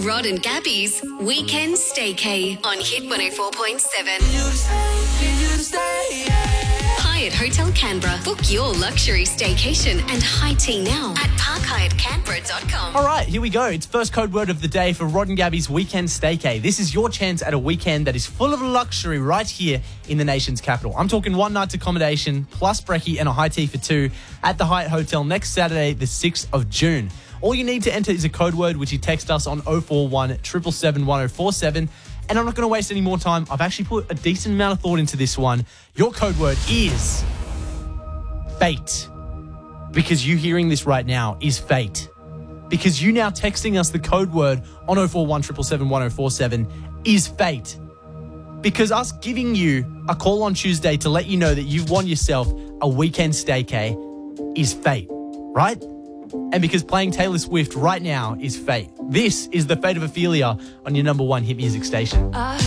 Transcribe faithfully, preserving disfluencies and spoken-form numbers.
Rod and Gabby's Weekend Staycay on Hit one oh four point seven. Hyatt Hotel Canberra. Book your luxury staycation and high tea now at park hyatt canberra dot com. All right, here we go. It's first code word of the day for Rod and Gabby's Weekend Staycay. This is your chance at a weekend that is full of luxury right here in the nation's capital. I'm talking one night's accommodation plus brekkie and a high tea for two at the Hyatt Hotel next Saturday, the sixth of June. All you need to enter is a code word, which you text us on oh four one, seven seven seven, one oh four seven. And I'm not going to waste any more time. I've actually put a decent amount of thought into this one. Your code word is fate. Because you hearing this right now is fate. Because you now texting us the code word on oh four one, seven seven seven, one oh four seven is fate. Because us giving you a call on Tuesday to let you know that you've won yourself a weekend staycay is fate, right? And because playing Taylor Swift right now is fate. This is the Fate of Ophelia on your number one hit music station.